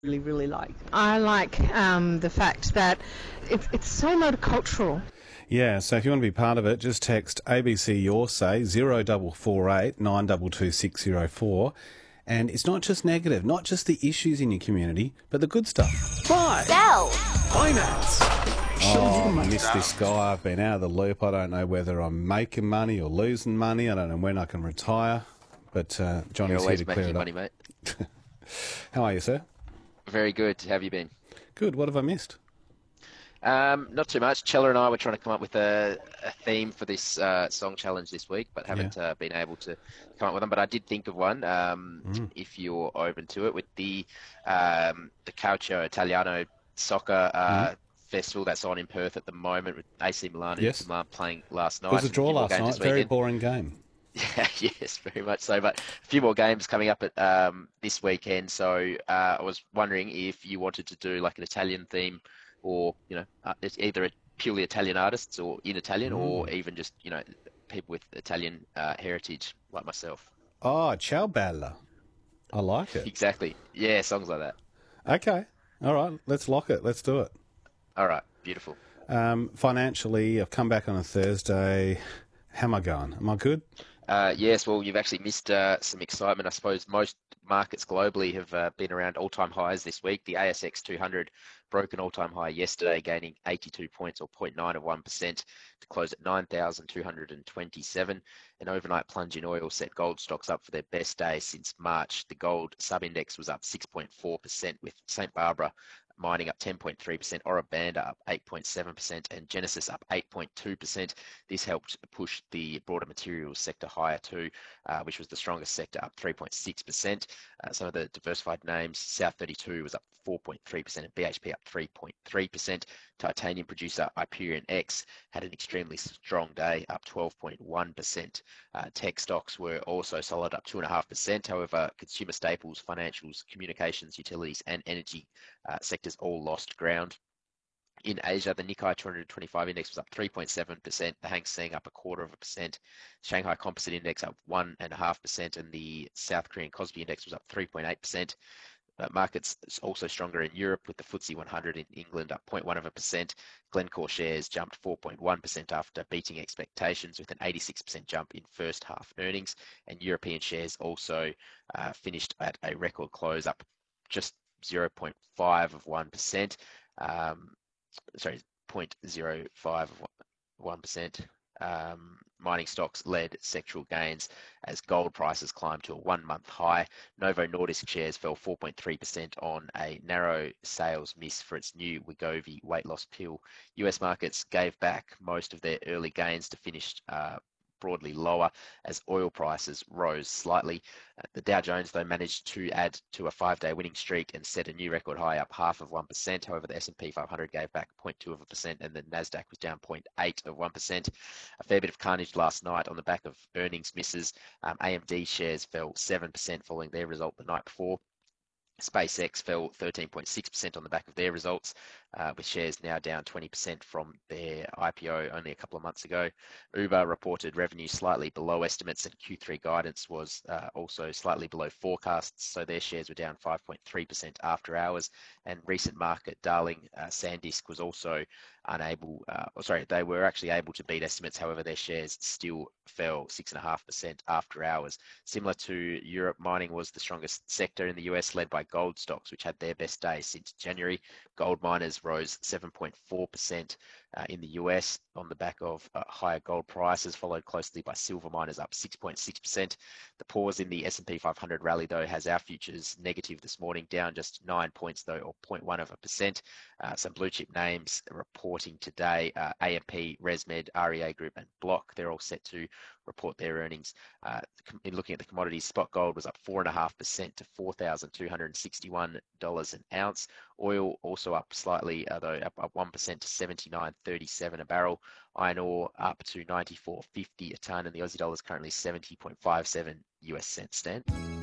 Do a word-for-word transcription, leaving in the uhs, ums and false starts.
really, really like. I like um, the fact that it's, it's so multicultural. Yeah, so if you want to be part of it, just text A B C Your Say zero double four eight nine two two six zero four. And it's not just negative, not just the issues in your community, but the good stuff. Buy. Sell. Finance. Oh, I miss this guy. I've been out of the loop. I don't know whether I'm making money or losing money. I don't know when I can retire. But uh, Johnny's here to clear it up. Money, mate. How are you, sir? Very good. How have you been? Good. What have I missed? Um, not too much. Chella and I were trying to come up with a, a theme for this uh, song challenge this week, but haven't Yeah. uh, been able to come up with them. But I did think of one, um, Mm. if you're open to it, with the um, the Calcio Italiano soccer uh, festival that's on in Perth at the moment, with A C Milan and Yes. Inter Milan playing last night. It was a and draw few more last games night. this Very weekend. boring game. Yeah, yes, very much so. But a few more games coming up at um, this weekend. So uh, I was wondering if you wanted to do like an Italian theme, or you know, uh, it's either a purely Italian artists or in Italian, or even just you know people with Italian uh, heritage like myself. Oh, ciao bella. I like it. Exactly. Yeah, songs like that. Okay. All right. Let's lock it. Let's do it. All right, beautiful. Um, financially, I've come back on a Thursday. How am I going? Am I good? Uh, yes, well, you've actually missed uh, some excitement. I suppose most markets globally have uh, been around all-time highs this week. The A S X two hundred broke an all-time high yesterday, gaining eighty-two points, or zero point nine of one percent, to close at nine thousand two hundred twenty-seven. An overnight plunge in oil set gold stocks up for their best day since March. The gold sub-index was up six point four percent, with Saint Barbara mining up ten point three percent, Ora Banda up eight point seven percent, and Genesis up eight point two percent. This helped push the broader materials sector higher too, uh, which was the strongest sector, up three point six percent. Uh, some of the diversified names, South thirty-two was up four point three percent, and B H P up three point three percent. Titanium producer Hyperion X had an extremely strong day, up twelve point one percent. Uh, tech stocks were also solid, up two point five percent. However, consumer staples, financials, communications, utilities, and energy uh, sectors all lost ground. In Asia, the Nikkei two twenty-five index was up three point seven percent, the Hang Seng up a quarter of a percent, Shanghai Composite Index up one point five percent, and the South Korean Kospi Index was up three point eight percent. Uh, markets also stronger in Europe, with the F T S E one hundred in England up zero point one of a percent. Glencore shares jumped four point one percent after beating expectations, with an eighty-six percent jump in first half earnings. And European shares also uh, finished at a record close, up just zero point five of one percent. Um, sorry, zero point zero five of one percent. Um, mining stocks led sectoral gains as gold prices climbed to a one-month high. Novo Nordisk shares fell four point three percent on a narrow sales miss for its new Wegovy weight loss pill. U S markets gave back most of their early gains to finish uh, broadly lower as oil prices rose slightly. Uh, the Dow Jones, though, managed to add to a five-day winning streak and set a new record high, up half of one percent. However, the S and P five hundred gave back zero point two of a percent, and the Nasdaq was down zero point eight of one percent. A fair bit of carnage last night on the back of earnings misses. Um, A M D shares fell seven percent following their result the night before. SpaceX fell thirteen point six percent on the back of their results, uh, with shares now down twenty percent from their I P O only a couple of months ago. Uber reported revenue slightly below estimates, and Q three guidance was uh, also slightly below forecasts, so their shares were down five point three percent after hours. And recent market darling uh, SanDisk was also unable, uh, or sorry, they were actually able to beat estimates. However, their shares still fell six point five percent after hours. Similar to Europe, mining was the strongest sector in the U S, led by gold stocks, which had their best day since January. Gold miners rose seven point four percent uh, in the U S on the back of uh, higher gold prices, followed closely by silver miners up six point six percent. The pause in the S and P five hundred rally, though, has our futures negative this morning, down just nine points, though, or zero point one of a percent. Uh, some blue chip names reporting today, uh, A M P, ResMed, R E A Group, and Block. They're all set to report their earnings. Uh, in looking at the commodities, spot gold was up four point five percent to four thousand two hundred sixty-one dollars an ounce. Oil also up slightly, although up, up one percent to seventy-nine thirty-seven a barrel. Iron ore up to ninety-four fifty a tonne, and the Aussie dollar is currently seventy point five seven U S cents, Stan.